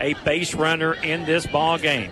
a base runner in this ball game.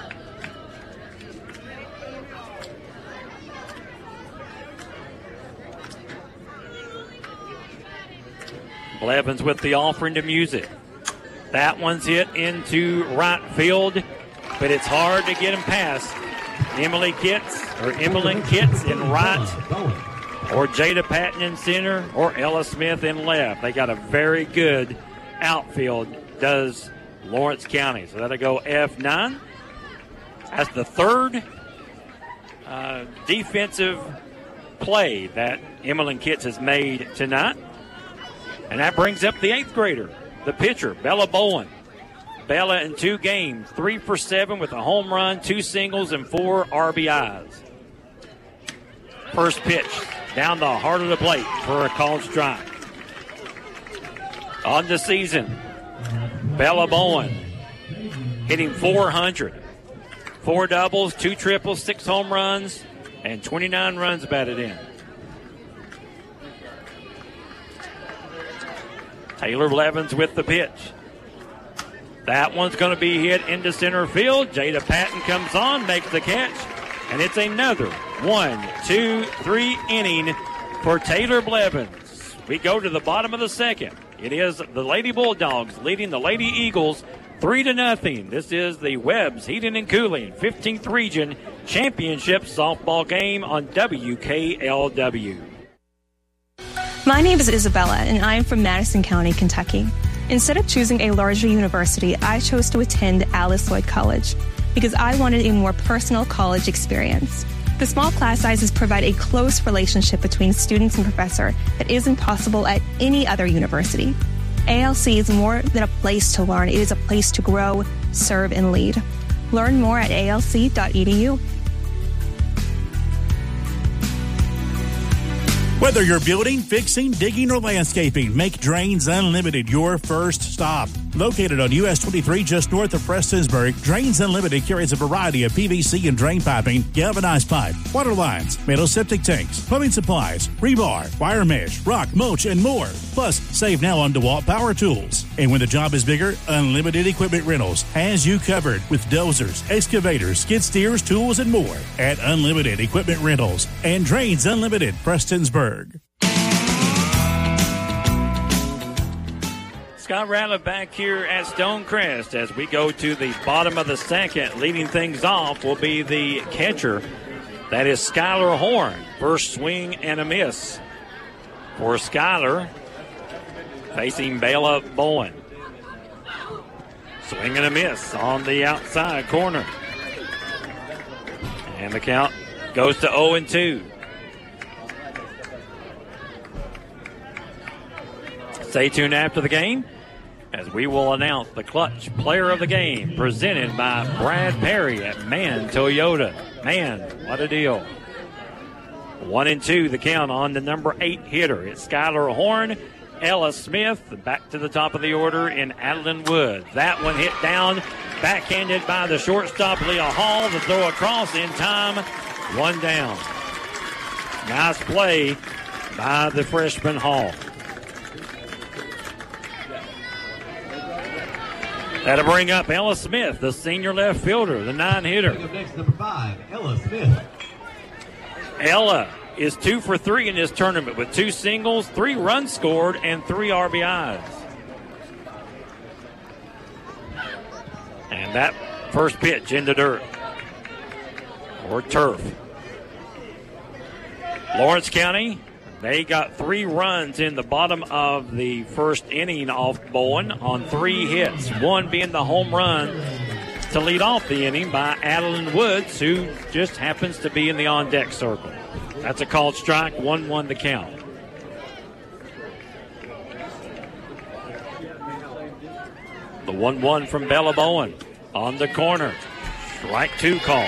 Blevins with the offering to Music. That one's hit into right field, but it's hard to get him past Emmeline Kitts in right, or Jada Patton in center, or Ella Smith in left. They got a very good outfield, does Lawrence County. So that'll go F9. That's the third defensive play that Emmeline Kitts has made tonight. And that brings up the 8th grader, the pitcher, Bella Bowen. Bella in 2 games, 3 for 7 with a home run, 2 singles, and 4 RBIs. First pitch down the heart of the plate for a called strike. On the season, Bella Bowen hitting .400. 4 doubles, 2 triples, 6 home runs, and 29 runs batted in. Taylor Blevins with the pitch. That one's going to be hit into center field. Jada Patton comes on, makes the catch, and it's another 1, 2, 3 inning for Taylor Blevins. We go to the bottom of the second. It is the Lady Bulldogs leading the Lady Eagles 3-0. This is the Webb's Heating and Cooling 15th Region Championship softball game on WKLW. My name is Isabella, and I am from Madison County, Kentucky. Instead of choosing a larger university, I chose to attend Alice Lloyd College because I wanted a more personal college experience. The small class sizes provide a close relationship between students and professor that isn't possible at any other university. ALC is more than a place to learn. It is a place to grow, serve, and lead. Learn more at alc.edu. Whether you're building, fixing, digging, or landscaping, make Drains Unlimited your first stop. Located on US 23 just north of Prestonsburg, Drains Unlimited carries a variety of PVC and drain piping, galvanized pipe, water lines, metal septic tanks, plumbing supplies, rebar, wire mesh, rock, mulch, and more. Plus, save now on DeWalt power tools. And when the job is bigger, Unlimited Equipment Rentals has you covered with dozers, excavators, skid steers, tools, and more at Unlimited Equipment Rentals and Drains Unlimited, Prestonsburg. Scott Ratliff back here at Stonecrest as we go to the bottom of the second. Leading things off will be the catcher. That is Skylar Horn. First swing and a miss for Skylar, facing Bella Bowen. Swing and a miss on the outside corner. And the count goes to 0-2. Stay tuned after the game as we will announce the clutch player of the game presented by Brad Perry at Mann Toyota. Man, what a deal. 1-2 the count on the number 8 hitter. It's Skylar Horn, Ella Smith, back to the top of the order in Adeline Woods. That one hit down, backhanded by the shortstop Leah Hall. The throw across in time, 1 down. Nice play by the freshman Hall. That'll bring up Ella Smith, the senior left fielder, the 9 hitter. Next, number 5, Ella Smith. Ella is 2 for 3 in this tournament with 2 singles, 3 runs scored, and 3 RBIs. And that first pitch into dirt or turf. Lawrence County, they got 3 runs in the bottom of the first inning off Bowen on 3 hits, 1 being the home run to lead off the inning by Adeline Woods, who just happens to be in the on-deck circle. That's a called strike, 1-1 the count. The 1-1 from Bella Bowen on the corner. Strike 2 call.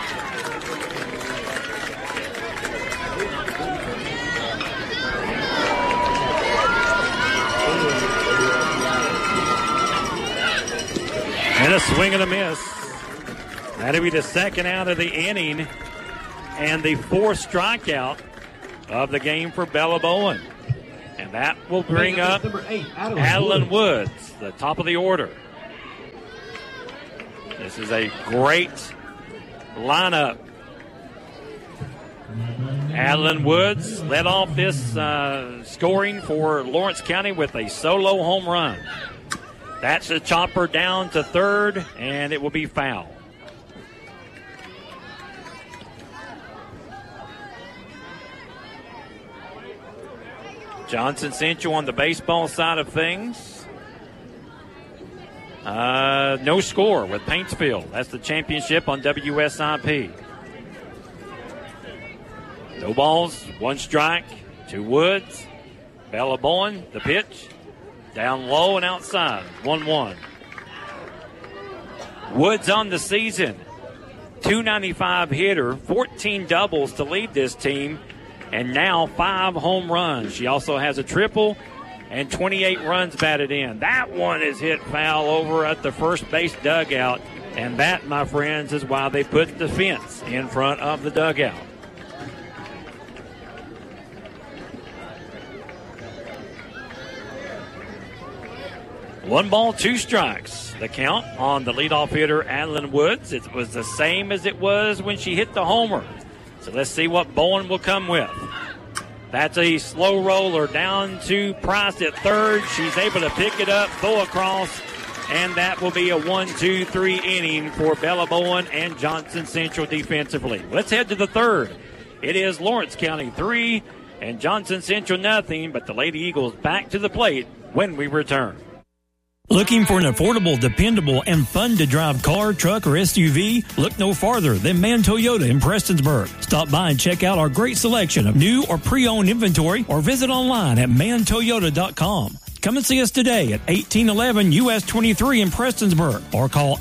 And a swing and a miss. That'll be the second out of the inning and the 4th strikeout of the game for Bella Bowen. And that will bring up Adeline Woods, the top of the order. This is a great lineup. Adeline Woods led off this scoring for Lawrence County with a solo home run. That's a chopper down to third, and it will be foul. Johnson Central on the baseball side of things. No score with Paintsville. That's the championship on WSIP. No balls, one strike to Woods. Bella Bowen, the pitch. Down low and outside, 1-1. Woods on the season. .295 hitter, 14 doubles to lead this team, and now 5 home runs. She also has a triple and 28 runs batted in. That one is hit foul over at the first base dugout, and that, my friends, is why they put the fence in front of the dugout. One ball, 2 strikes. The count on the leadoff hitter, Adeline Woods. It was the same as it was when she hit the homer. So let's see what Bowen will come with. That's a slow roller down to Price at third. She's able to pick it up, throw across, and that will be a 1-2-3 inning for Bella Bowen and Johnson Central defensively. Let's head to the third. It is Lawrence County 3 and Johnson Central nothing, but the Lady Eagles back to the plate when we return. Looking for an affordable, dependable, and fun-to-drive car, truck, or SUV? Look no farther than Mann Toyota in Prestonsburg. Stop by and check out our great selection of new or pre-owned inventory or visit online at mantoyota.com. Come and see us today at 1811 US 23 in Prestonsburg or call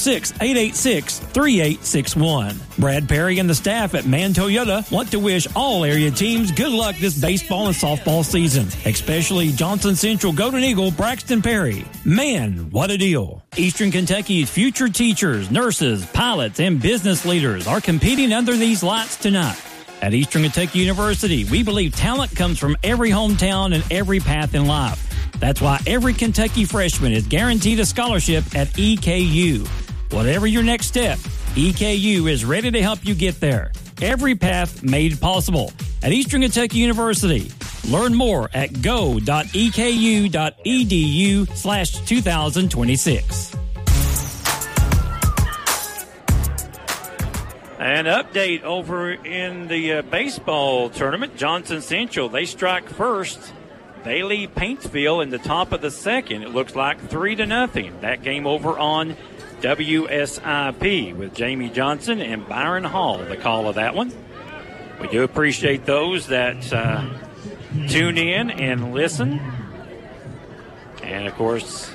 606-886-3861. Brad Perry and the staff at Mann Toyota want to wish all area teams good luck this baseball and softball season, especially Johnson Central Golden Eagle Braxton Perry. Man, what a deal. Eastern Kentucky's future teachers, nurses, pilots, and business leaders are competing under these lights tonight. At Eastern Kentucky University, we believe talent comes from every hometown and every path in life. That's why every Kentucky freshman is guaranteed a scholarship at EKU. Whatever your next step, EKU is ready to help you get there. Every path made possible at Eastern Kentucky University. Learn more at go.eku.edu/2026. An update over in the baseball tournament. Johnson Central, they strike first. They lead Paintsville in the top of the second. It looks like 3-0. That game over on WSIP with Jamie Johnson and Byron Hall, the call of that one. We do appreciate those that tune in and listen. And, of course,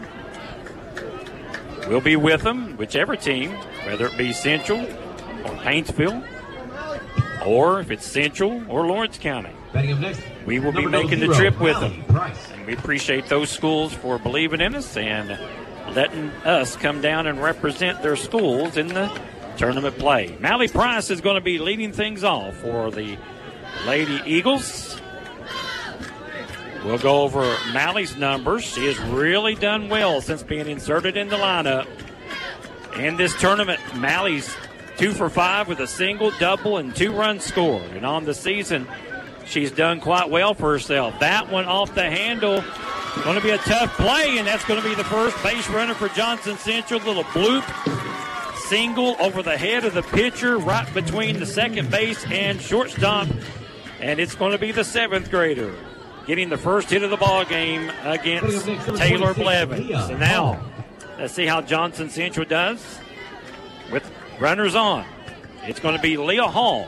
we'll be with them, whichever team, whether it be Central or Paintsville, or if it's Central or Lawrence County. We will be making the trip with them. And we appreciate those schools for believing in us and letting us come down and represent their schools in the tournament play. Mally Price is going to be leading things off for the Lady Eagles. We'll go over Mally's numbers. She has really done well since being inserted in the lineup. In this tournament, Mally's 2 for 5 with a single, double, and 2-run score. And on the season, she's done quite well for herself. That one off the handle. Going to be a tough play, and that's going to be the first base runner for Johnson Central. Little bloop. Single over the head of the pitcher right between the second base and shortstop. And it's going to be the 7th grader getting the first hit of the ball game against Taylor Blevins. So now, let's see how Johnson Central does with runners on. It's going to be Leah Hall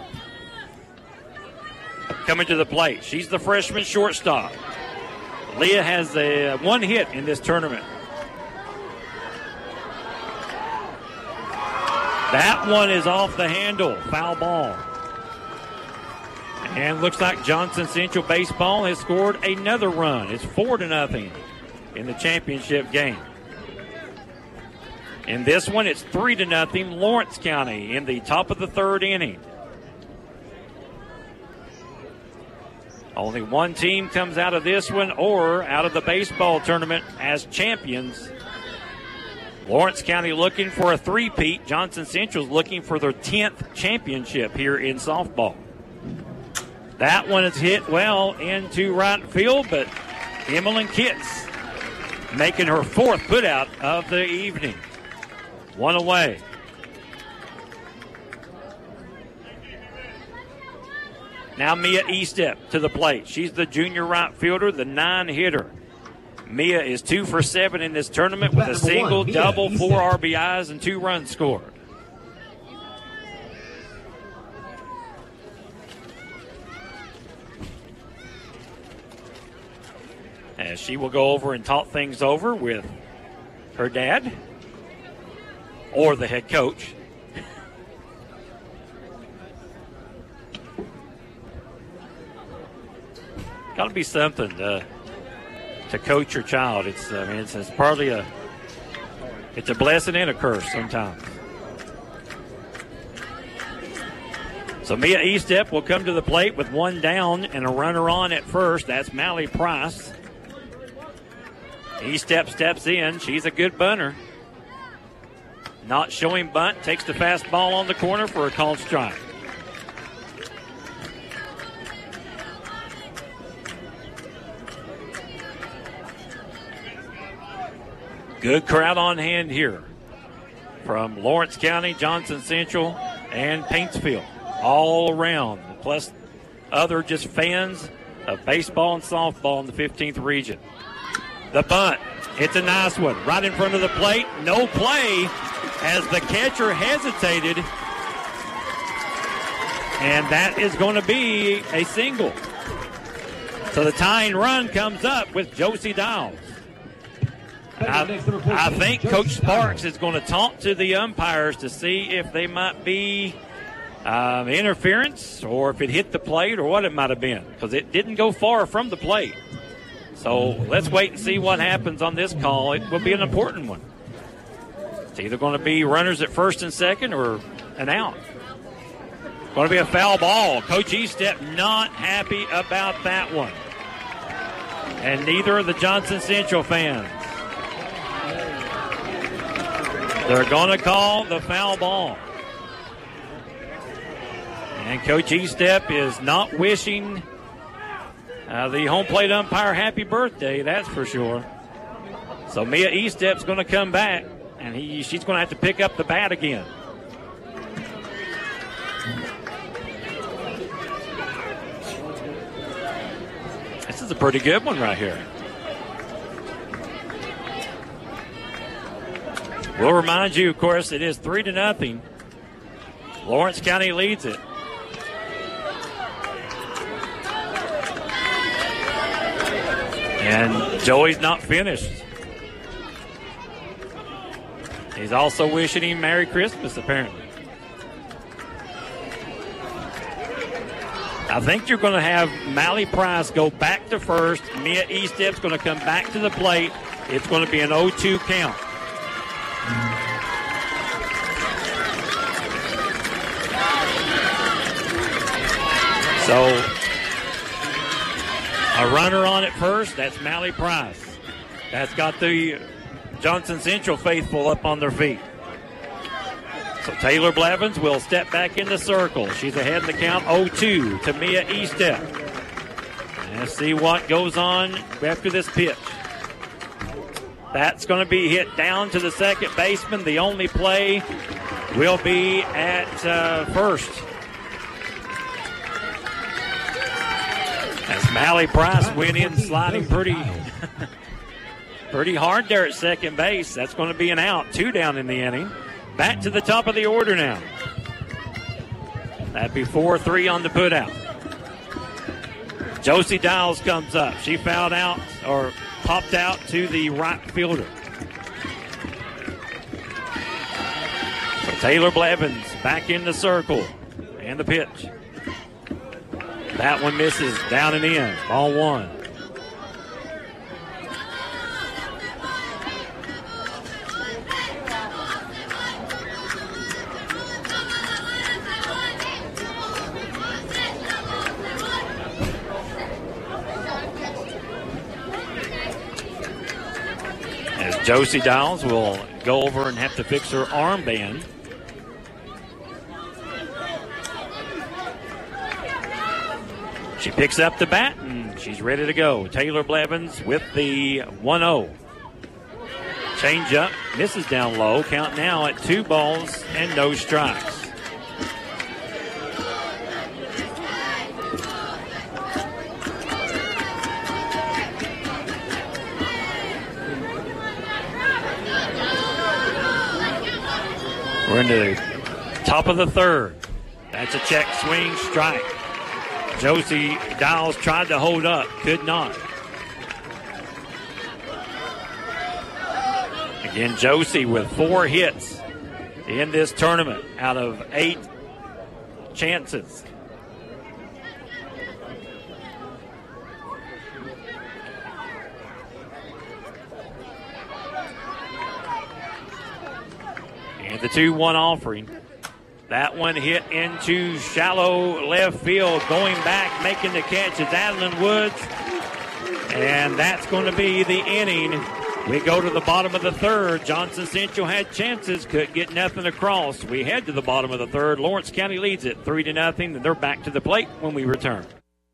coming to the plate. She's the freshman shortstop. Leah has one hit in this tournament. That one is off the handle. Foul ball. And looks like Johnson Central baseball has scored another run. It's 4-0 in the championship game. In this one, it's 3-0 Lawrence County in the top of the third inning. Only one team comes out of this one or out of the baseball tournament as champions. Lawrence County looking for a three-peat. Johnson Central's looking for their 10th championship here in softball. That one is hit well into right field, but Emmeline Kitts making her 4th putout of the evening. One away. Now Mia Estep to the plate. She's the junior right fielder, the 9-hitter. Mia is 2 for 7 in this tournament with a single, double, 4 RBIs, and 2 runs scored. As she will go over and talk things over with her dad or the head coach. Got to be something to coach your child. It's partly it's a blessing and a curse sometimes. So Mia Estep will come to the plate with 1 down and a runner on at first. That's Mally Price. Estep steps in. She's a good bunter. Not showing bunt. Takes the fastball on the corner for a called strike. Good crowd on hand here from Lawrence County, Johnson Central, and Paintsville. All around. Plus other just fans of baseball and softball in the 15th region. The bunt. It's a nice one. Right in front of the plate. No play as the catcher hesitated. And that is going to be a single. So the tying run comes up with Josie Dowles. I think Coach Sparks is going to talk to the umpires to see if they might be interference or if it hit the plate or what it might have been, because it didn't go far from the plate. So let's wait and see what happens on this call. It will be an important one. It's either going to be runners at first and second or an out. Going to be a foul ball. Coach Estep not happy about that one. And neither are the Johnson Central fans. They're going to call the foul ball. And Coach Estep is not wishing the home plate umpire happy birthday, that's for sure. So Mia Estep's going to come back, and she's going to have to pick up the bat again. This is a pretty good one right here. We'll remind you, of course, it is 3-0. Lawrence County leads it. And Joey's not finished. He's also wishing him Merry Christmas, apparently. I think you're going to have Mally Price go back to first. Mia Estep's going to come back to the plate. It's going to be an 0-2 count. So, a runner on at first, that's Mally Price. That's got the Johnson Central faithful up on their feet. So Taylor Blevins will step back in the circle. She's ahead in the count, 0-2 to Mia Estep. And let's see what goes on after this pitch. That's going to be hit down to the second baseman. The only play will be at first. As Mally Price went in sliding pretty hard there at second base. That's going to be an out. 2 down in the inning. Back to the top of the order now. That'd be 4-3 on the putout. Josie Dowles comes up. She fouled out or popped out to the right fielder. So Taylor Blevins back in the circle. And the pitch. That one misses down and in. Ball 1. Josie Dials will go over and have to fix her armband. She picks up the bat and she's ready to go. Taylor Blevins with the 1-0. Change up, misses down low. Count now at 2 balls and no strikes. We're into the top of the third. That's a check swing strike. Josie Dials tried to hold up, could not. Again, Josie with 4 hits in this tournament out of 8 chances. And the 2-1 offering. That one hit into shallow left field. Going back, making the catch is Adeline Woods. And that's going to be the inning. We go to the bottom of the third. Johnson Central had chances, could get nothing across. We head to the bottom of the third. Lawrence County leads it 3-0, and they're back to the plate when we return.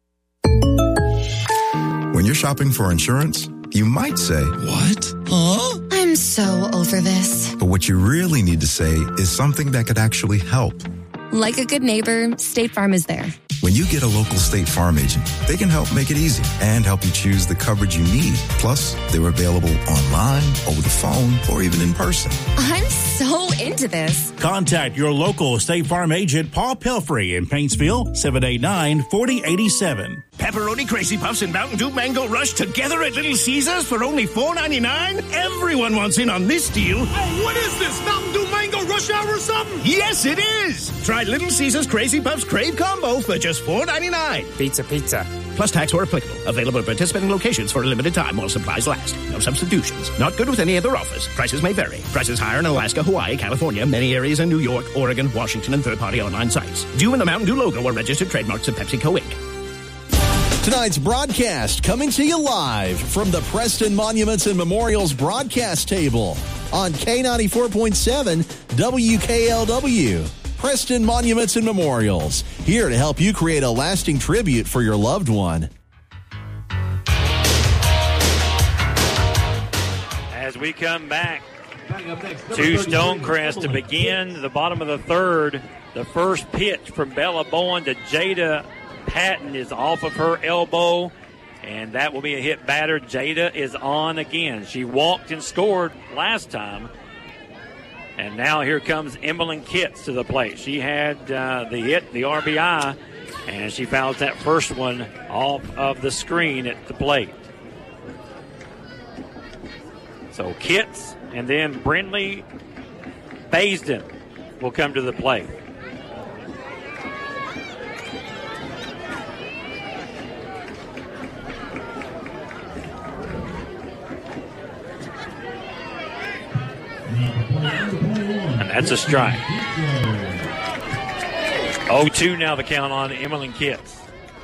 When you're shopping for insurance, you might say, "What? Huh?" I'm so over this. But what you really need to say is something that could actually help. Like a good neighbor, State Farm is there. When you get a local State Farm agent, they can help make it easy and help you choose the coverage you need. Plus, they're available online, over the phone, or even in person. I'm so into this. Contact your local State Farm agent, Paul Pelfrey in Paintsville, 789-4087. Pepperoni Crazy Puffs and Mountain Dew Mango Rush together at Little Caesars for only $4.99? Everyone wants in on this deal. Hey, what is this, Mountain Dew Mango Rush Hour or something? Yes, it is. Try Little Caesars Crazy Puffs Crave Combo for just $4.99. Pizza. Plus tax or applicable. Available at participating locations for a limited time while supplies last. No substitutions. Not good with any other offers. Prices may vary. Prices higher in Alaska, Hawaii, California, many areas in New York, Oregon, Washington, and third-party online sites. Due in the Mountain Dew logo or registered trademarks of PepsiCo Inc. Tonight's broadcast coming to you live from the Preston Monuments and Memorials broadcast table on K94.7 WKLW. Preston Monuments and Memorials, here to help you create a lasting tribute for your loved one. As we come back to Stonecrest to begin the bottom of the third, the first pitch from Bella Bowen to Jada Patton is off of her elbow, and that will be a hit batter. Jada is on again. She walked and scored last time. And now here comes Emmeline Kitts to the plate. She had the hit, the RBI, and she fouls that first one off of the screen at the plate. So Kitts and then Brindley Baisden will come to the plate. And that's a strike. 0-2 now the count on Emmeline Kitts.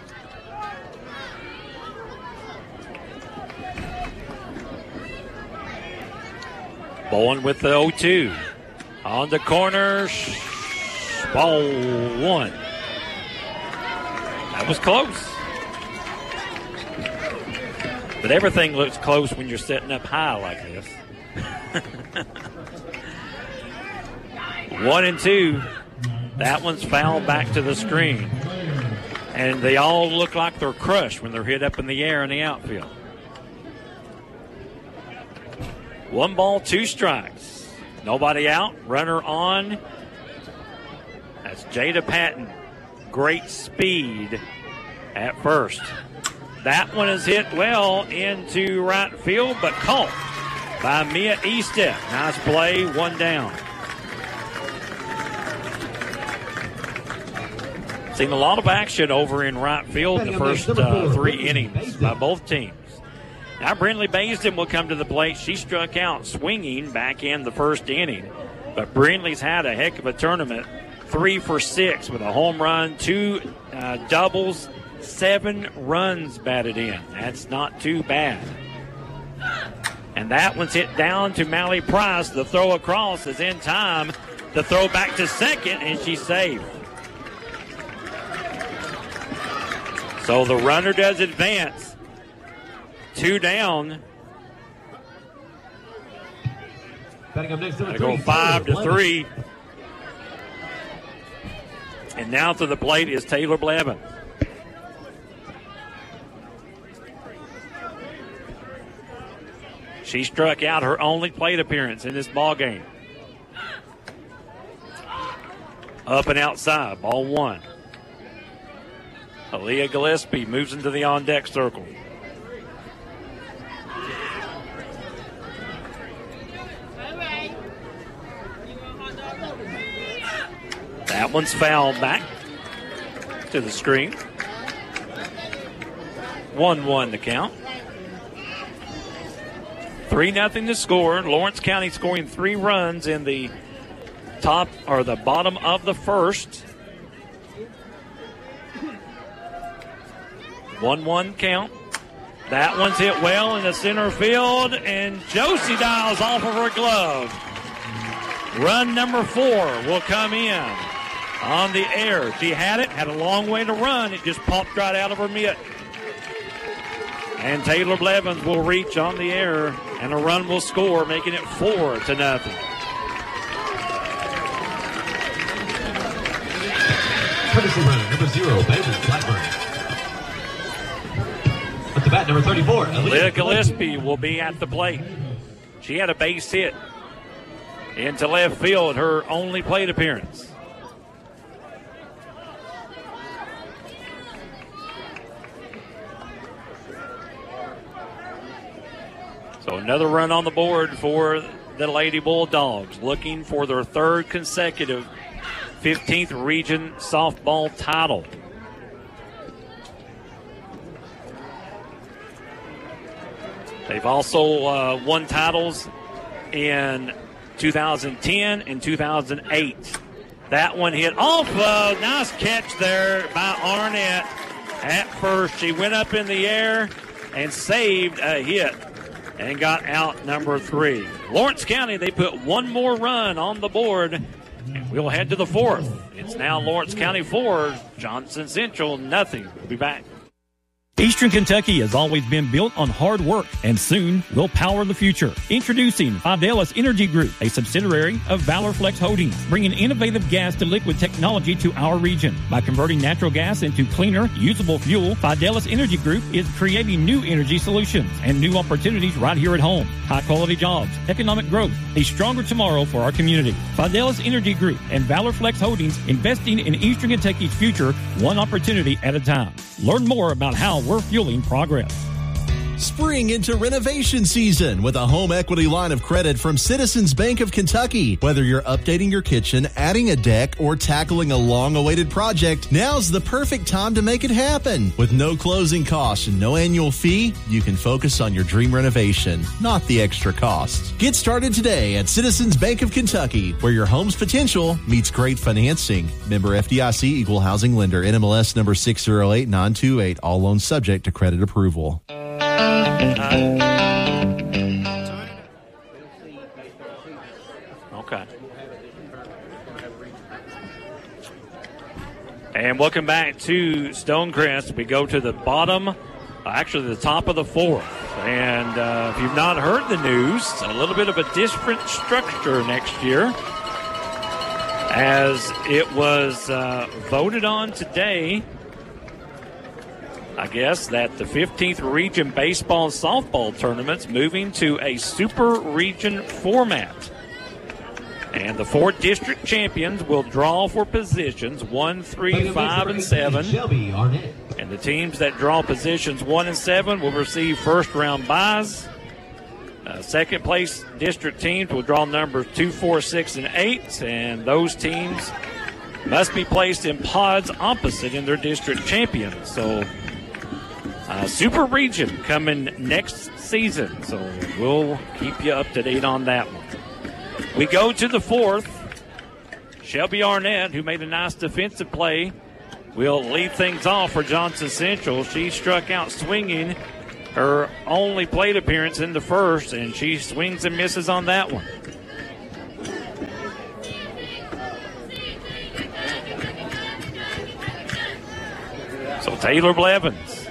Bowen with the 0-2. On the corner. Ball 1. That was close. But everything looks close when you're setting up high like this. 1-2. That one's fouled back to the screen. And they all look like they're crushed when they're hit up in the air in the outfield. 1 ball, 2 strikes. Nobody out. Runner on. That's Jada Patton. Great speed at first. That one is hit well into right field, but caught by Mia Estep. Nice play, 1 down. Seen a lot of action over in right field in the first 3 innings by both teams. Now Brindley Baisden will come to the plate. She struck out swinging back in the first inning. But Brindley's had a heck of a tournament. 3 for 6 with a home run, 2 doubles, 7 runs batted in. That's not too bad. And that one's hit down to Mallie Price. The throw across is in time. The throw back to second, and she's saved. So the runner does advance. 2 down. Batting up next, They go 5-3. And now to the plate is Taylor Blevins. She struck out her only plate appearance in this ball game. Up and outside, ball 1. Aaliyah Gillespie moves into the on-deck circle. That one's fouled back to the screen. 1-1 to count. 3-0 to score. Lawrence County scoring 3 runs in the top or the bottom of the first. 1-1 count. That one's hit well in the center field, and Josie dials off of her glove. Run number 4 will come in on the air. She had it, had a long way to run. It just popped right out of her mitt. And Taylor Blevins will reach on the air, and a run will score, making it 4-0. Courtesy runner, number 0, Bailey Blackburn. At the bat, number 34, Aaliyah Gillespie will be at the plate. She had a base hit into left field, her only plate appearance. So another run on the board for the Lady Bulldogs, looking for their 3rd consecutive 15th Region softball title. They've also won titles in 2010 and 2008. That one hit off. Nice catch there by Arnett at first. She went up in the air and saved a hit and got out number 3. Lawrence County, they put one more run on the board, and we'll head to the 4th. It's now Lawrence County 4, Johnson Central nothing. We'll be back. Eastern Kentucky has always been built on hard work, and soon will power the future. Introducing Fidelis Energy Group, a subsidiary of Valor Flex Holdings, bringing innovative gas to liquid technology to our region. By converting natural gas into cleaner, usable fuel, Fidelis Energy Group is creating new energy solutions and new opportunities right here at home. High-quality jobs, economic growth, a stronger tomorrow for our community. Fidelis Energy Group and Valor Flex Holdings, investing in Eastern Kentucky's future, one opportunity at a time. Learn more about how we're fueling progress. Spring into renovation season with a home equity line of credit from Citizens Bank of Kentucky. Whether you're updating your kitchen, adding a deck, or tackling a long-awaited project, now's the perfect time to make it happen. With no closing costs and no annual fee, you can focus on your dream renovation, not the extra costs. Get started today at Citizens Bank of Kentucky, where your home's potential meets great financing. Member FDIC, Equal Housing Lender, NMLS number 608928. All loans subject to credit approval. Okay. And welcome back to Stonecrest. We go to the bottom, actually the top of the 4th. And if you've not heard the news, a little bit of a different structure next year, as it was voted on today, I guess, that the 15th Region Baseball and Softball tournament's moving to a Super Region format. And the 4 district champions will draw for positions 1, 3, 5, and 7. And the teams that draw positions 1 and 7 will receive first-round byes. Second place district teams will draw numbers 2, 4, 6, and 8. And those teams must be placed in pods opposite in their district champions. So Super Region coming next season, so we'll keep you up to date on that one. We go to the 4th. Shelby Arnett, who made a nice defensive play, will lead things off for Johnson Central. She struck out swinging her only plate appearance in the first, and she swings and misses on that one. So Taylor Blevins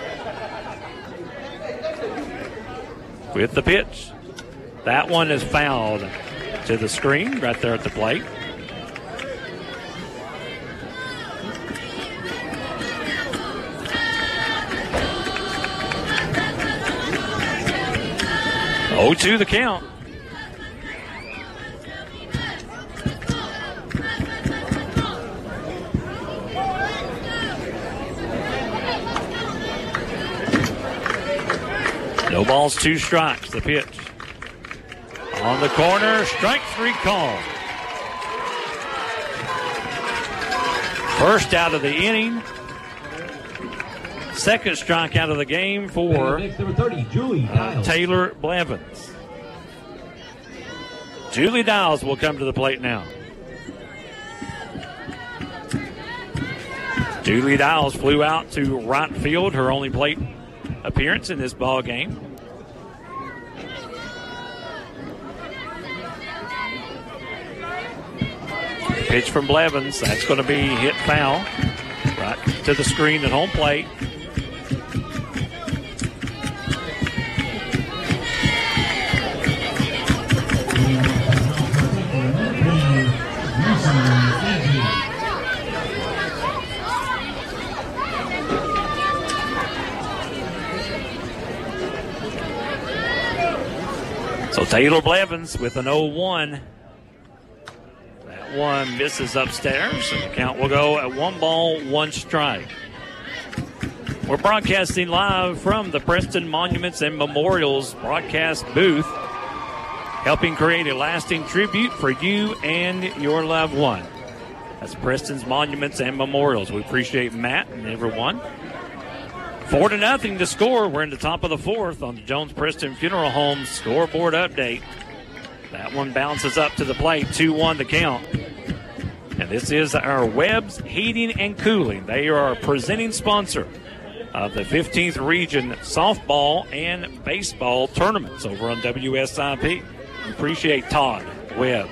with the pitch. That one is fouled to the screen right there at the plate. Oh, 2 the count. No balls, 2 strikes. The pitch. On the corner, strike 3 call. First out of the inning. Second strikeout of the game for Taylor Blevins. Julie Dials will come to the plate now. Julie Dials flew out to right field, her only plate appearance in this ball game. Pitch from Blevins. That's going to be hit foul right to the screen at home plate. So Taylor Blevins with an 0-1. That one misses upstairs, and the count will go at 1 ball, 1 strike. We're broadcasting live from the Preston Monuments and Memorials broadcast booth, helping create a lasting tribute for you and your loved one. That's Preston's Monuments and Memorials. We appreciate Matt and everyone. 4-0 to score. We're in the top of the 4th on the Jones Preston Funeral Home scoreboard update. That one bounces up to the plate. 2-1 the count. And this is our Webb's Heating and Cooling. They are our presenting sponsor of the 15th Region softball and baseball tournaments over on WSIP. We appreciate Todd Webb.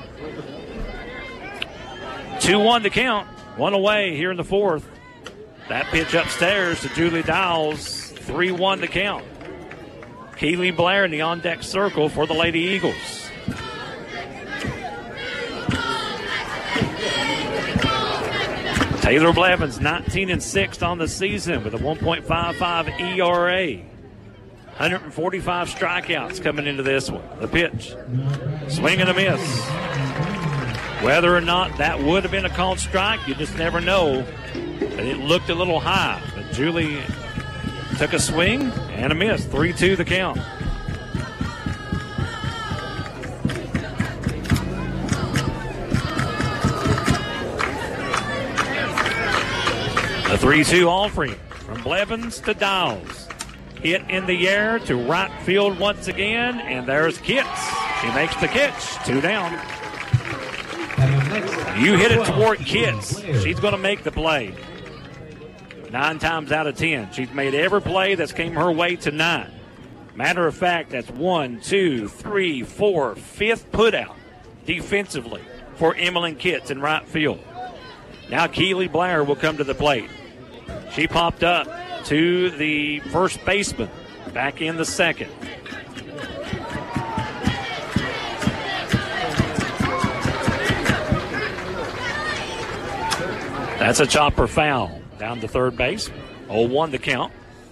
2-1 to count. 1 away here in the 4th. That pitch upstairs to Julie Dials. 3-1 to count. Keely Blair in the on-deck circle for the Lady Eagles. Taylor Blevins, 19-6 on the season with a 1.55 ERA. 145 strikeouts coming into this one. The pitch. Swing and a miss. Whether or not that would have been a called strike, you just never know. But it looked a little high. But Julie took a swing and a miss. 3-2 the count. The 3-2 offering from Blevins to Dials. Hit in the air to right field once again, and there's Kitts. She makes the catch. 2 down. You hit it toward Kitts. She's going to make the play. 9 times out of 10. She's made every play that's came her way tonight. Matter of fact, that's 1, 2, 3, 4, 5th putout defensively for Emmeline Kitts in right field. Now Keely Blair will come to the plate. She popped up to the first baseman back in the second. That's a chopper foul down to third base. 0-1 the count.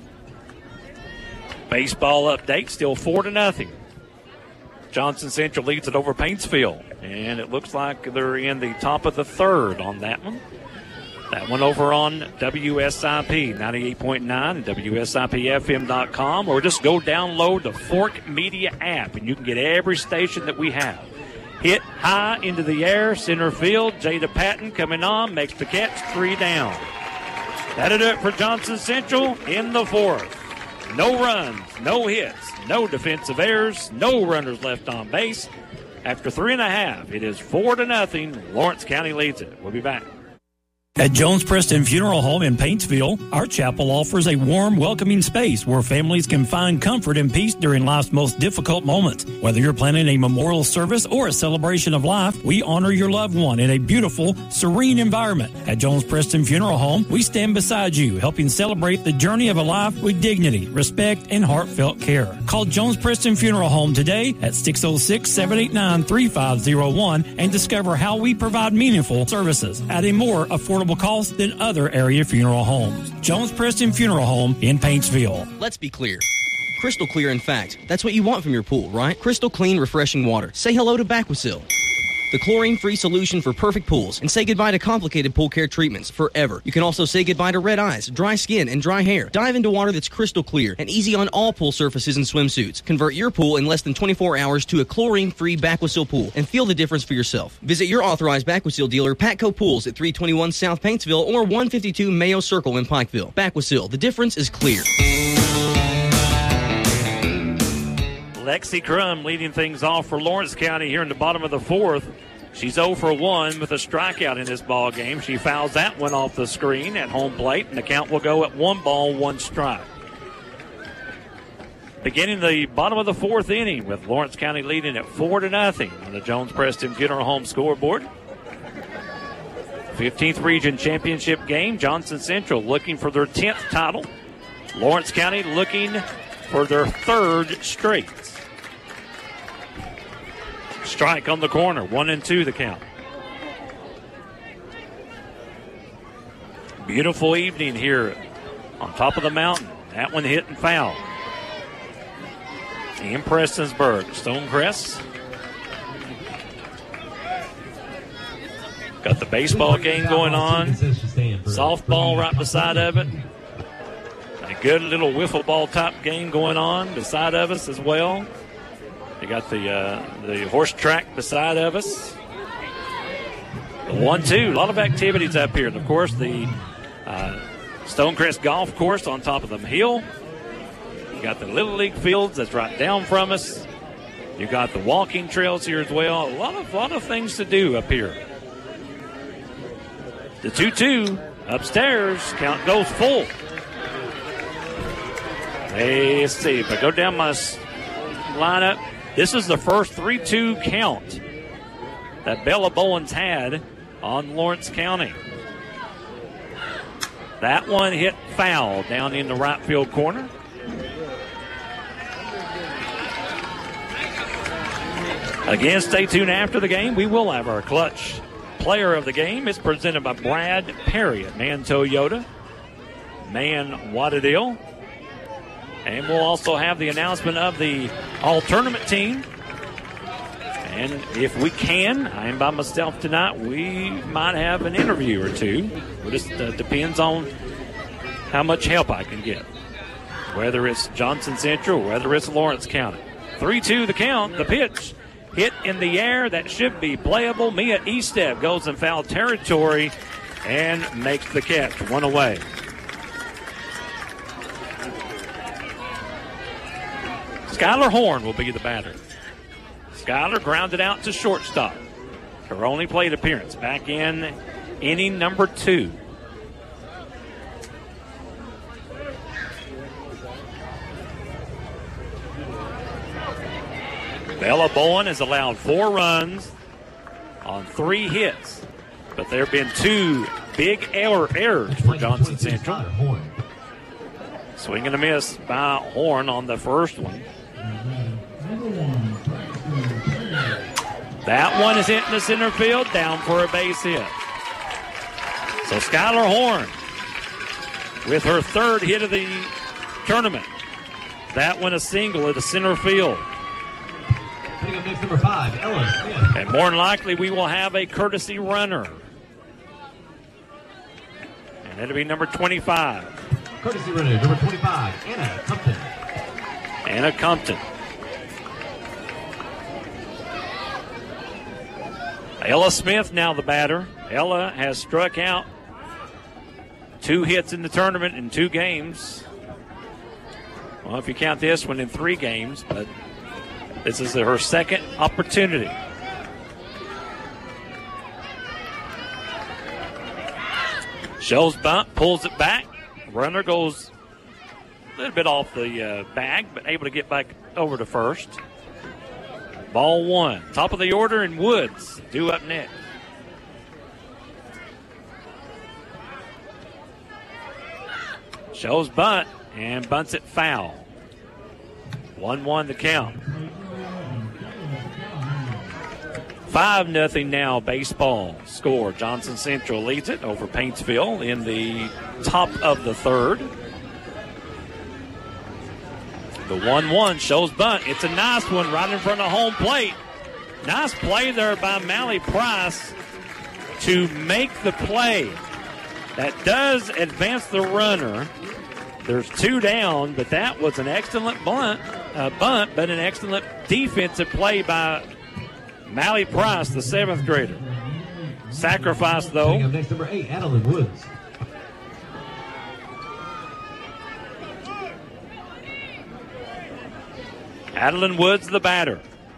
Baseball update, still 4-0. Johnson Central leads it over Paintsville. And it looks like they're in the top of the 3rd on that one. That one over on WSIP 98.9 and WSIPFM.com, or just go download the Fork Media app and you can get every station that we have. Hit high into the air, center field. Jada Patton coming on, makes the catch, 3 down. That'll do it for Johnson Central in the 4th. No runs, no hits, no defensive errors, no runners left on base. After 3.5, it is 4-0. Lawrence County leads it. We'll be back. At Jones Preston Funeral Home in Paintsville, our chapel offers a warm, welcoming space where families can find comfort and peace during life's most difficult moments. Whether you're planning a memorial service or a celebration of life, we honor your loved one in a beautiful, serene environment. At Jones Preston Funeral Home, we stand beside you, helping celebrate the journey of a life with dignity, respect, and heartfelt care. Call Jones Preston Funeral Home today at 606-789-3501 and discover how we provide meaningful services at a more affordable cost than other area funeral homes. Jones Preston Funeral Home in Paintsville. Let's be clear. Crystal clear, in fact. That's what you want from your pool, right? Crystal clean, refreshing water. Say hello to Baquasil, the chlorine-free solution for perfect pools, and say goodbye to complicated pool care treatments forever. You can also say goodbye to red eyes, dry skin, and dry hair. Dive into water that's crystal clear and easy on all pool surfaces and swimsuits. Convert your pool in less than 24 hours to a chlorine-free Baquasil pool and feel the difference for yourself. Visit your authorized Baquasil dealer, Patco Pools, at 321 South Paintsville or 152 Mayo Circle in Pikeville. Baquasil, the difference is clear. Lexi Crum leading things off for Lawrence County here in the bottom of the fourth. She's 0 for 1 with a strikeout in this ball game. She fouls that one off the screen at home plate, and the count will go at 1 ball, 1 strike. Beginning the bottom of the fourth inning with Lawrence County leading at 4-0 on the Jones Preston Funeral Home scoreboard. 15th Region Championship game. Johnson Central looking for their 10th title. Lawrence County looking for their 3rd straight. Strike on the corner, 1-2 the count. Beautiful evening here on top of the mountain. That one hit and foul. In Prestonsburg, Stonecrest. Got the baseball game going on. Softball right beside of it. A good little wiffle ball type game going on beside of us as well. You got the horse track beside of us. The 1-2, a lot of activities up here. And, of course, the Stonecrest Golf Course on top of the hill. You got the Little League fields that's right down from us. You got the walking trails here as well. A lot of things to do up here. The 2-2 upstairs. Count goes full. Hey, let's see. If I go down my lineup, this is the first 3-2 count that Bella Bowens had on Lawrence County. That one hit foul down in the right field corner. Again, stay tuned after the game. We will have our clutch player of the game. It's presented by Brad Perry at Man Toyota, Man Wattadale. And we'll also have the announcement of the all-tournament team. And if we can, I am by myself tonight, we might have an interview or two. It just depends on how much help I can get, whether it's Johnson Central, whether it's Lawrence County. 3-2 the count, the pitch. Hit in the air, that should be playable. Mia Estep goes in foul territory and makes the catch. 1 away. Skylar Horn will be the batter. Skylar grounded out to shortstop. Her only plate appearance back in inning number 2. Bella Bowen has allowed 4 runs on 3 hits, but there have been 2 big errors for Johnson Central. Swing and a miss by Horn on the first one. That one is hitting the center field, down for a base hit. So Skylar Horn with her 3rd hit of the tournament. That one a single at the center field. Number 5, Ella Smith. And more than likely we will have a courtesy runner. And it'll be number 25. Courtesy runner, number 25, Anna Compton. Anna Compton. Ella Smith now the batter. Ella has struck out 2 hits in the tournament in 2 games. Well, if you count this one in 3 games, but this is her 2nd opportunity. Shows bunt, pulls it back. Runner goes a little bit off the bag, but able to get back over to first. Ball one. Top of the order, and Woods due up next. Shows bunt and bunts it foul. 1-1 the count. 5-0 now baseball score. Johnson Central leads it over Paintsville in the top of the third. The 1-1 shows bunt. It's a nice one right in front of home plate. Nice play there by Mally Price to make the play. That does advance the runner. There's two down, but that was an excellent bunt, but an excellent defensive play by Mally Price, the 7th grader. Sacrifice, though. Next, number 8, Adeline Woods. Adeline Woods, the batter.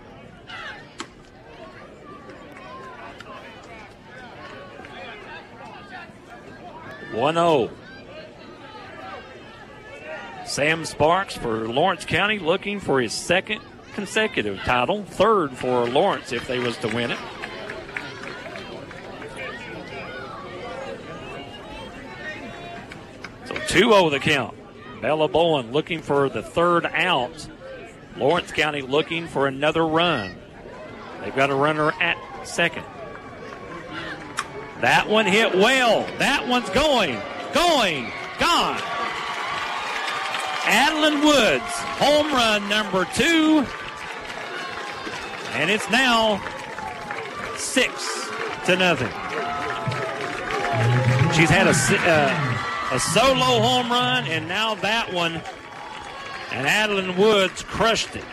(1-0). Sam Sparks for Lawrence County looking for his second consecutive title, third for Lawrence if they was to win it. So 2-0 the count. Bella Bowen looking for the third out. Lawrence County looking for another run. They've got a runner at second. That one hit well. That one's gone. Adeline Woods, home run number 2. And it's now 6-0. She's had a solo home run, and now that one. And Adeline Woods crushed it.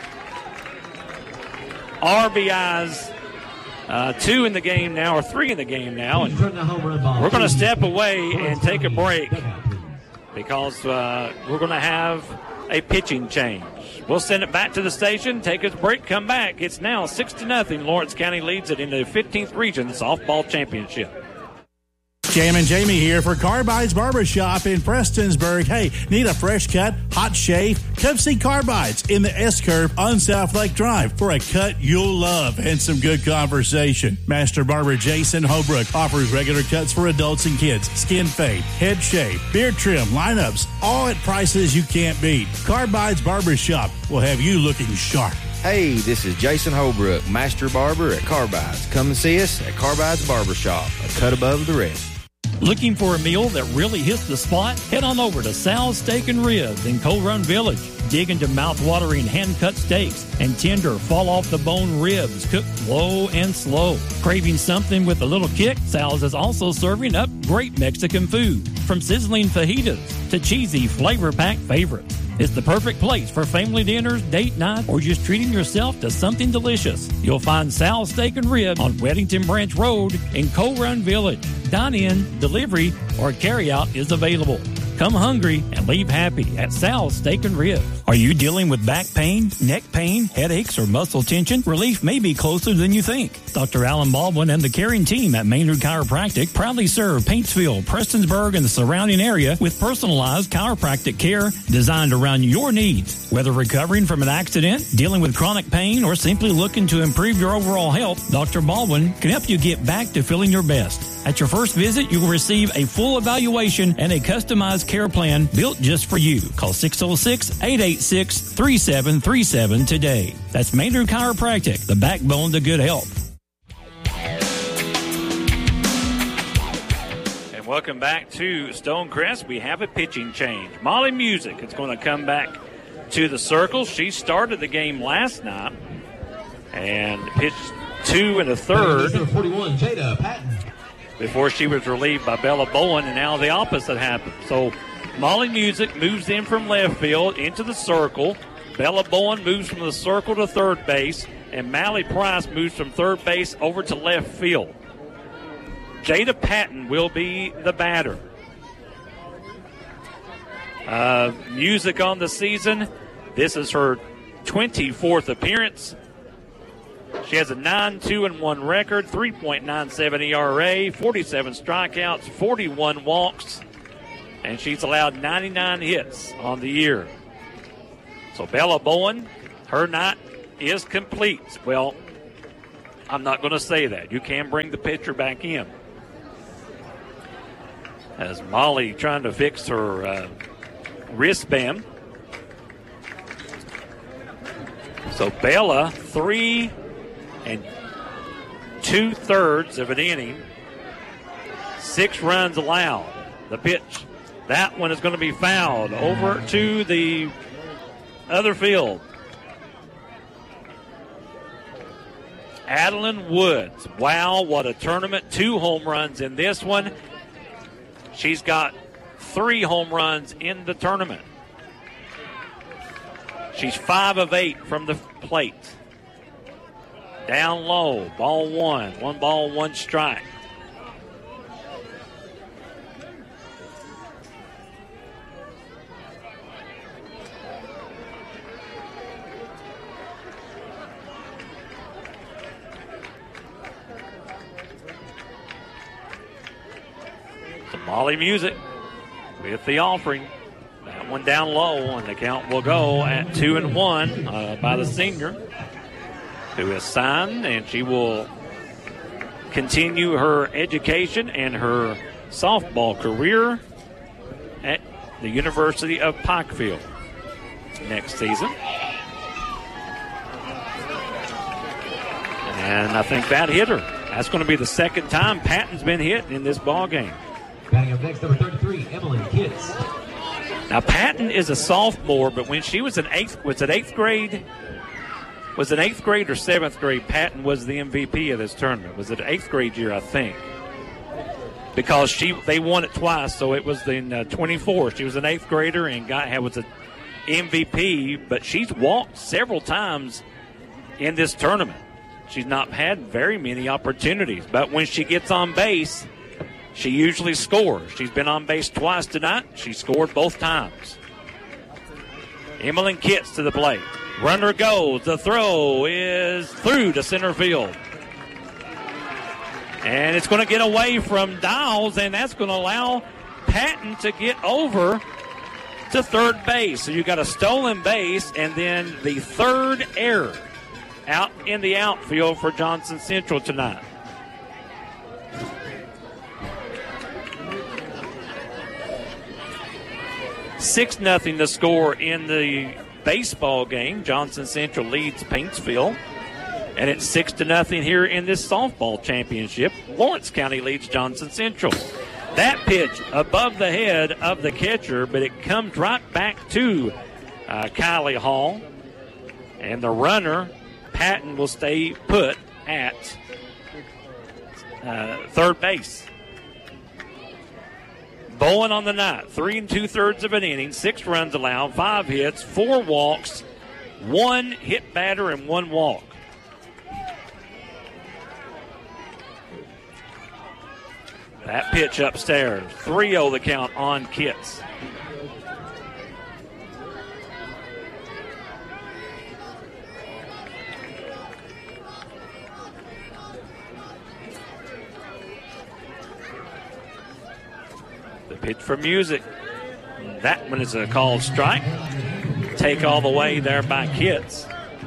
RBIs, 2 in the game now, or 3 in the game now. And we're going to step away and take a break because we're going to have a pitching change. We'll send it back to the station, take a break, come back. It's now 6-0. Lawrence County leads it in the 15th Region Softball Championship. Jam and Jamie here for Carbides Barbershop in Prestonsburg. Hey, need a fresh cut, hot shave? Come see Carbides in the S-Curve on South Lake Drive for a cut you'll love and some good conversation. Master Barber Jason Holbrook offers regular cuts for adults and kids, skin fade, head shave, beard trim, lineups, all at prices you can't beat. Carbides Barbershop will have you looking sharp. Hey, this is Jason Holbrook, Master Barber at Carbides. Come and see us at Carbides Barbershop, a cut above the rest. Looking for a meal that really hits the spot? Head on over to Sal's Steak and Ribs in Coal Run Village. Dig into mouth-watering hand-cut steaks and tender, fall-off-the-bone ribs cooked low and slow. Craving something with a little kick? Sal's is also serving up great Mexican food, from sizzling fajitas to cheesy, flavor-packed favorites. It's the perfect place for family dinners, date night, or just treating yourself to something delicious. You'll find Sal's Steak and Rib on Weddington Branch Road in Coal Run Village. Dine-in, delivery, or carry-out is available. Come hungry and leave happy at Sal's Steak and Ribs. Are you dealing with back pain, neck pain, headaches, or muscle tension? Relief may be closer than you think. Dr. Alan Baldwin and the caring team at Maynard Chiropractic proudly serve Paintsville, Prestonsburg, and the surrounding area with personalized chiropractic care designed around your needs. Whether recovering from an accident, dealing with chronic pain, or simply looking to improve your overall health, Dr. Baldwin can help you get back to feeling your best. At your first visit, you will receive a full evaluation and a customized care plan built just for you. Call 606-886-3737 today. That's Maynard Chiropractic, the backbone to good health. And welcome back to Stonecrest. We have a pitching change. Molly Music is going to come back to the circle. She started the game last night and pitched 2 1/3. 41, Jada Patton. Before she was relieved by Bella Bowen, and now the opposite happened. So Molly Music moves in from left field into the circle. Bella Bowen moves from the circle to third base, and Mally Price moves from third base over to left field. Jada Patton will be the batter. Music on the season. This is her 24th appearance. She has a 9-2-1 record, 3.97 ERA, 47 strikeouts, 41 walks, and she's allowed 99 hits on the year. So Bella Bowen, her night is complete. Well, I'm not going to say that. You can bring the pitcher back in. As Molly trying to fix her wristband. So Bella, 3 2/3 of an inning, 6 runs allowed. The pitch, that one is going to be fouled over to the other field. Adeline Woods, wow, what a tournament. 2 home runs in this one. She's got 3 home runs in the tournament. She's 5 of 8 from the plate. Down low, ball 1. 1 ball, 1 strike. Molly Music with the offering. That one down low, and the count will go at 2-1 by the senior, who has signed, and she will continue her education and her softball career at the University of Pikeville next season. And I think that hit her. That's going to be the second time Patton's been hit in this ball game. Batting up next, number 33, Emily Kitts. Now, Patton is a sophomore, but when she was in eighth grade or 7th grade, Patton was the MVP of this tournament. Was it 8th grade year, I think? Because they won it twice, so it was in 24. She was an 8th grader and was an MVP, but she's walked several times in this tournament. She's not had very many opportunities, but when she gets on base, she usually scores. She's been on base twice tonight. She scored both times. Emily Kitts to the plate. Runner goes. The throw is through to center field. And it's going to get away from Dowles, and that's going to allow Patton to get over to third base. So you got a stolen base and then the third error out in the outfield for Johnson Central tonight. Six 0 to score in the baseball game. Johnson Central leads Paintsville. And it's 6-0 here in this softball championship. Lawrence County leads Johnson Central. That pitch above the head of the catcher, but it comes right back to Kylie Hall. And the runner, Patton, will stay put at third base. Bowen on the night, 3 2/3 of an inning, 6 runs allowed, 5 hits, 4 walks, 1 hit batter, and 1 walk. That pitch upstairs, 3-0 the count on Kitts. The pitch for Music. That one is a called strike. Take all the way there by Kitts.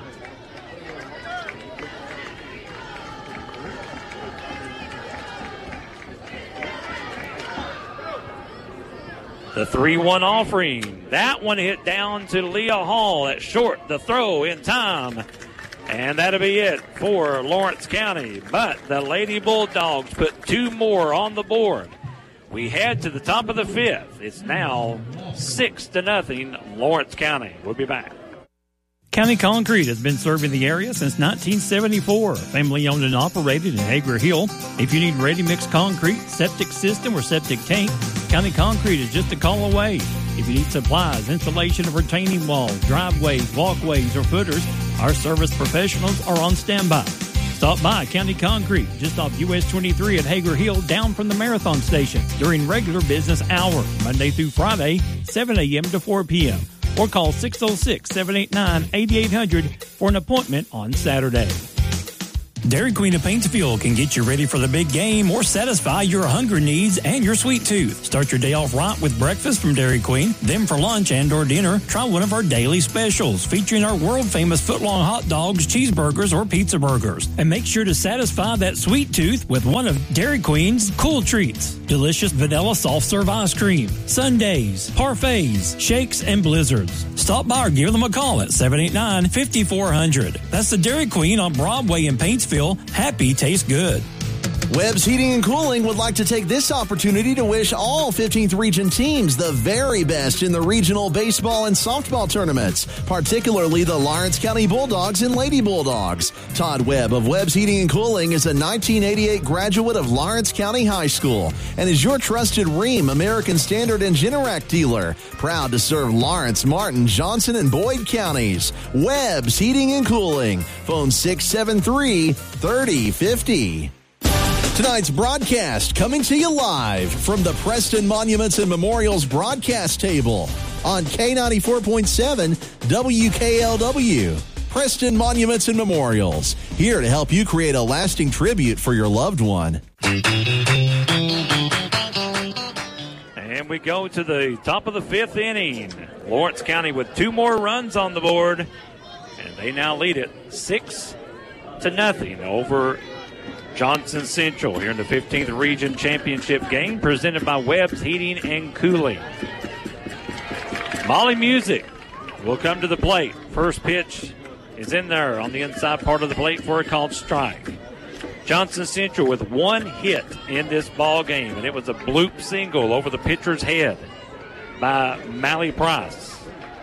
The 3-1 offering. That one hit down to Leah Hall at short. The throw in time. And that'll be it for Lawrence County. But the Lady Bulldogs put 2 more on the board. We head to the top of the 5th. It's now 6-0 Lawrence County. We'll be back. County Concrete has been serving the area since 1974. Family owned and operated in Hager Hill. If you need ready-mix concrete, septic system, or septic tank, County Concrete is just a call away. If you need supplies, installation of retaining walls, driveways, walkways, or footers, our service professionals are on standby. Stop by County Concrete, just off US 23 at Hager Hill, down from the Marathon Station, during regular business hours, Monday through Friday, 7 a.m. to 4 p.m. Or call 606-789-8800 for an appointment on Saturday. Dairy Queen of Paintsville can get you ready for the big game or satisfy your hunger needs and your sweet tooth. Start your day off right with breakfast from Dairy Queen. Then for lunch and or dinner, try one of our daily specials featuring our world-famous footlong hot dogs, cheeseburgers, or pizza burgers. And make sure to satisfy that sweet tooth with one of Dairy Queen's cool treats. Delicious vanilla soft-serve ice cream, sundaes, parfaits, shakes, and blizzards. Stop by or give them a call at 789-5400. That's the Dairy Queen on Broadway in Paintsville. Happy tastes good. Webb's Heating and Cooling would like to take this opportunity to wish all 15th Region teams the very best in the regional baseball and softball tournaments, particularly the Lawrence County Bulldogs and Lady Bulldogs. Todd Webb of Webb's Heating and Cooling is a 1988 graduate of Lawrence County High School and is your trusted Rheem, American Standard, and Generac dealer. Proud to serve Lawrence, Martin, Johnson, and Boyd counties. Webb's Heating and Cooling. Phone 673-3050. Tonight's broadcast coming to you live from the Preston Monuments and Memorials broadcast table on K94.7 WKLW. Preston Monuments and Memorials, here to help you create a lasting tribute for your loved one. And we go to the top of the fifth inning. Lawrence County with 2 more runs on the board, and they now lead it 6-0 over Johnson Central here in the 15th Region Championship game presented by Webb's Heating and Cooling. Molly Music will come to the plate. First pitch is in there on the inside part of the plate for a called strike. Johnson Central with 1 hit in this ball game, and it was a bloop single over the pitcher's head by Mally Price.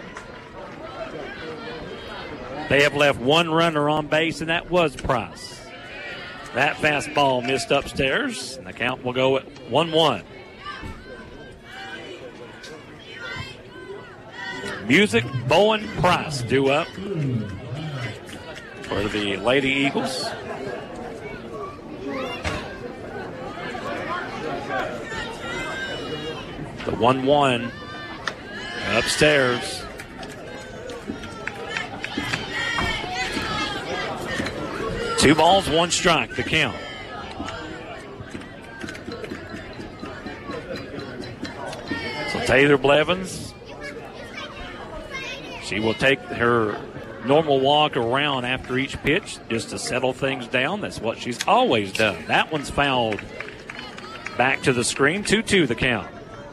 They have left 1 runner on base, and that was Price. That fastball missed upstairs, and the count will go at 1-1. Music, Bowen, Price due up for the Lady Eagles. The 1-1 upstairs. Two balls, 1 strike, the count. So Taylor Blevins, she will take her normal walk around after each pitch just to settle things down. That's what she's always done. That one's fouled back to the screen. 2-2 the count.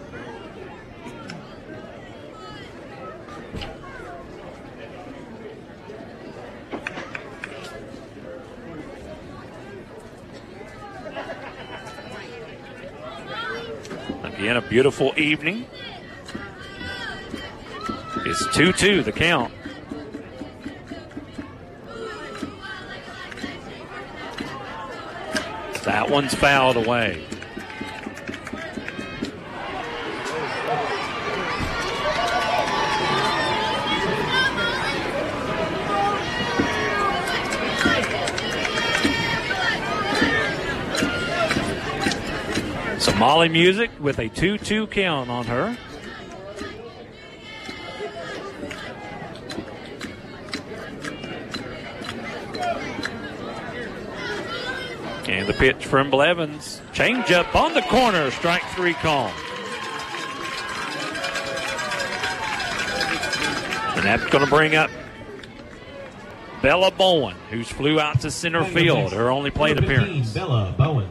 Again, a beautiful evening. It's 2-2 the count. That one's fouled away. So Molly Music with a 2-2 count on her. And the pitch from Blevins. Change up on the corner. Strike 3 call. And that's going to bring up Bella Bowen, who's flew out to center field. Her only plate appearance. Bella Bowen.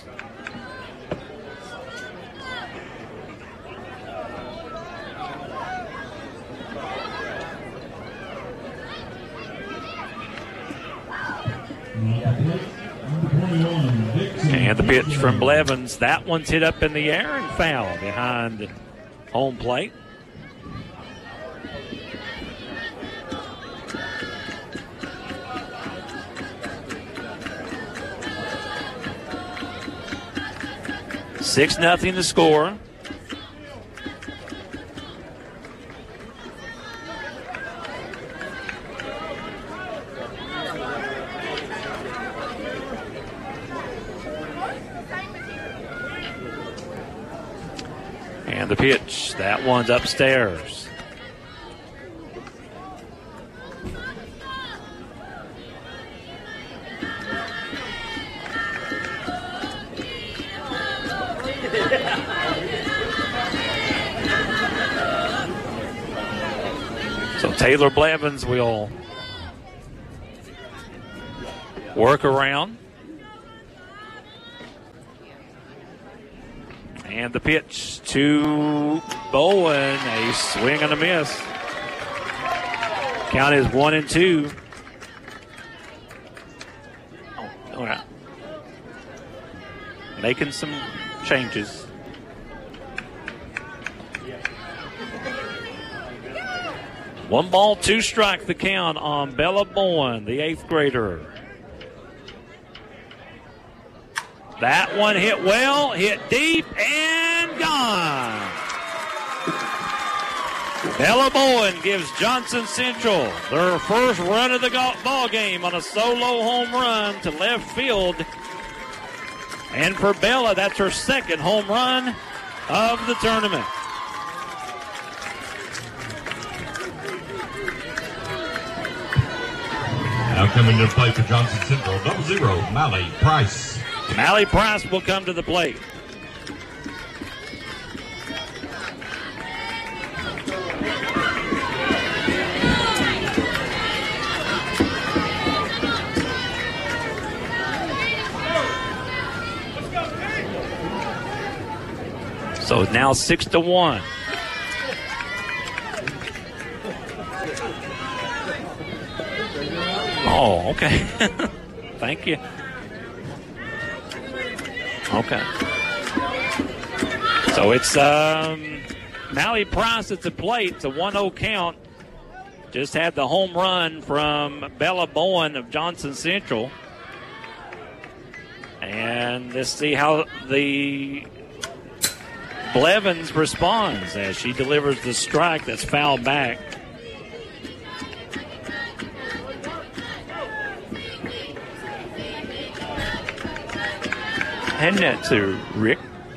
And the pitch from Blevins. That one's hit up in the air and foul behind home plate. Six nothing to score. And the pitch, that one's upstairs. So Taylor Blevins will work around. And the pitch to Bowen, a swing and a miss. Count is 1-2. All right. Making some changes. One ball, two strike the count on Bella Bowen, the 8th grader. That one hit well, hit deep, and gone. Bella Bowen gives Johnson Central their first run of the ball game on a solo home run to left field. And for Bella, that's her second home run of the tournament. Now coming to the plate for Johnson Central, 0-0, Mally Price. Mally Price will come to the plate. So now 6-1. Oh, okay. Thank you. Okay. So it's Mally Price at the plate. It's a 1-0 count. Just had the home run from Bella Bowen of Johnson Central. And let's see how the Blevins responds as she delivers the strike that's fouled back. And that to Rick.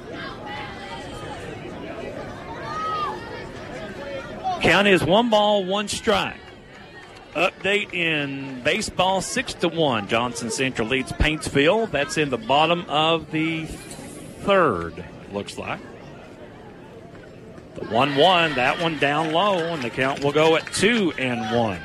Count is 1 ball, 1 strike. Update in baseball, 6-1. Johnson Central leads Paintsville. That's in the bottom of the 3rd, looks like. The 1-1, that one down low, and the count will go at 2-1.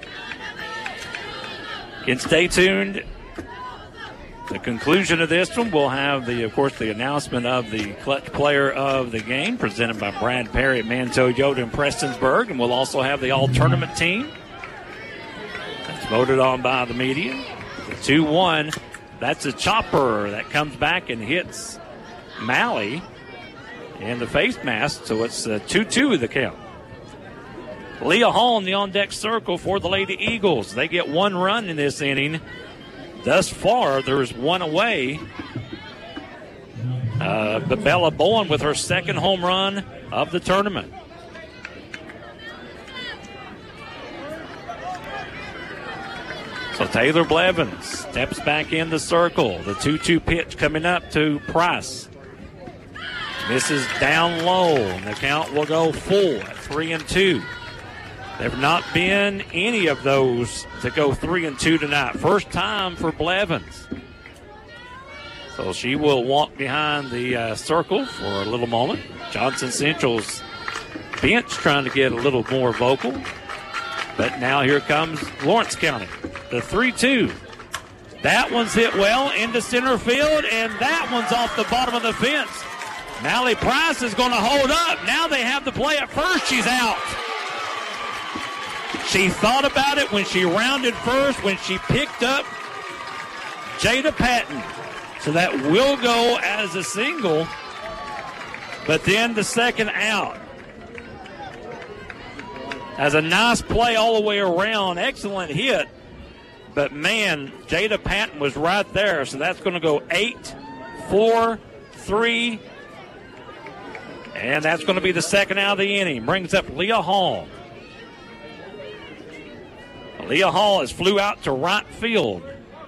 Again, stay tuned. The conclusion of this one, we'll have, of course, the announcement of the clutch player of the game presented by Brad Perry at Man Toyota in Prestonsburg, and we'll also have the all-tournament team that's voted on by the media. 2-1, that's a chopper that comes back and hits Mally in the face mask, so it's 2-2 the count. Leah Hall in the on-deck circle for the Lady Eagles. They get 1 run in this inning. Thus far, there's 1 away. But Bella Bowen with her 2nd home run of the tournament. So Taylor Blevins steps back in the circle. The 2-2 pitch coming up to Price. Misses down low, and the count will go full at 3-2. There have not been any of those to go 3-2 tonight. First time for Blevins. So she will walk behind the circle for a little moment. Johnson Central's bench trying to get a little more vocal. But now here comes Lawrence County. The 3-2. That one's hit well into center field, and that one's off the bottom of the fence. Mally Price is going to hold up. Now they have the play at first. She's out. She thought about it when she rounded first, when she picked up Jada Patton. So that will go as a single. But then the second out. As a nice play all the way around. Excellent hit. But, man, Jada Patton was right there. So that's going to go 8-4-3. And that's going to be the second out of the inning. Brings up Leah Hall. Leah Hall has flew out to right field.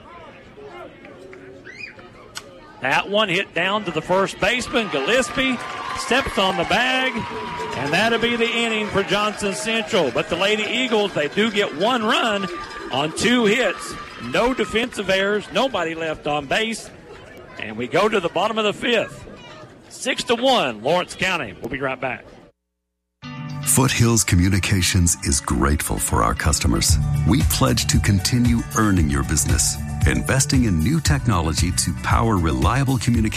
That one hit down to the first baseman. Gillespie steps on the bag, and that'll be the inning for Johnson Central. But the Lady Eagles, they do get 1 run on 2 hits. No defensive errors, nobody left on base. And we go to the bottom of the 5th. 6-1, Lawrence County. We'll be right back. Foothills Communications is grateful for our customers. We pledge to continue earning your business, investing in new technology to power reliable communication